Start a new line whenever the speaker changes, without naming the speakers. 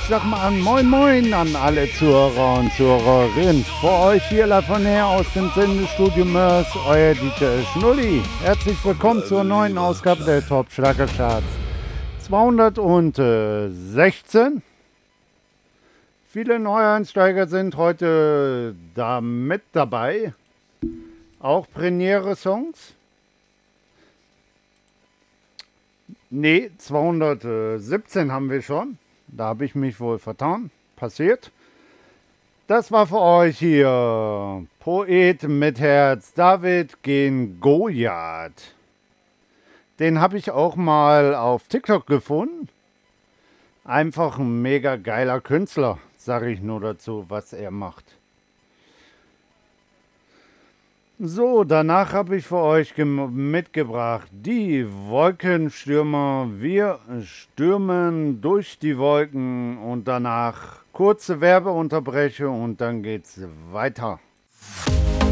sag mal Moin Moin an alle Zuhörer und Zuhörerinnen. Vor euch hier live von her aus dem Sendestudio Mörs, euer DJ Schnulli. Herzlich willkommen zur neuen Ausgabe der Top Schlager Charts 216. Viele Neueinsteiger sind heute da mit dabei. Auch Premiere-Songs. Ne, 217 haben wir schon. Da habe ich mich wohl vertan. Passiert. Das war für euch hier Poet mit Herz, David gegen Goliath. Den habe ich auch mal auf TikTok gefunden. Einfach ein mega geiler Künstler, sage ich nur dazu, was er macht. So, danach habe ich für euch mitgebracht die Wolkenstürmer. Wir stürmen durch die Wolken und danach kurze Werbeunterbrechung und dann geht's weiter.